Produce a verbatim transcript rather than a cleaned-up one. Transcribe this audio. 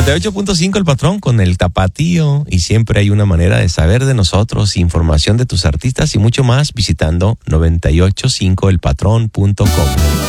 noventa y ocho punto cinco El Patrón con el Tapatío, y siempre hay una manera de saber de nosotros, información de tus artistas y mucho más visitando noventa y ocho punto cinco el patrón punto com.